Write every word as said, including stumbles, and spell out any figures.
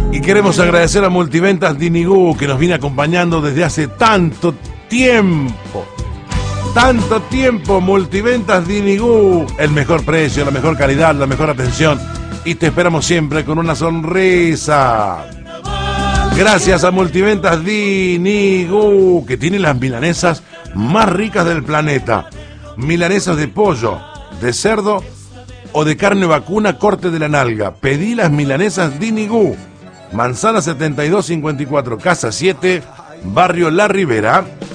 Y queremos agradecer a Multiventas Dinigú, que nos viene acompañando desde hace tanto tiempo. Tanto tiempo, Multiventas Dinigú. El mejor precio, la mejor calidad, la mejor atención. Y te esperamos siempre con una sonrisa. Gracias a Multiventas Dinigú, que tiene las milanesas más ricas del planeta. Milanesas de pollo, de cerdo o de carne vacuna, corte de la nalga. Pedí las milanesas Dinigú. Manzana setenta y dos cincuenta y cuatro, Casa siete, Barrio La Ribera.